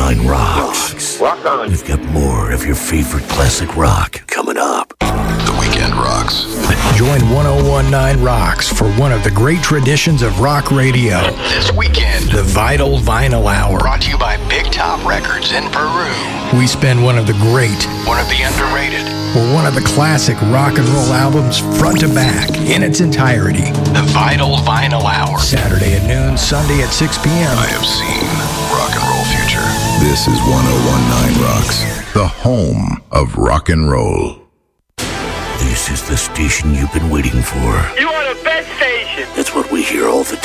1019 Rocks. Rock on. We've got more of your favorite classic rock coming up. The Weekend Rocks. Join 1019 Rocks for one of the great traditions of rock radio. This weekend, The Vital Vinyl Hour. brought to you by Big Top Records in Peru. We spend one of the great One of the underrated. or one of the classic rock and roll albums front to back in its entirety. The Vital Vinyl Hour. Saturday at noon, Sunday at 6 p.m. I have seen rock and roll future. This is 1019 Rocks, the home of rock and roll. This is the station you've been waiting for. You are the best station. That's what we hear all the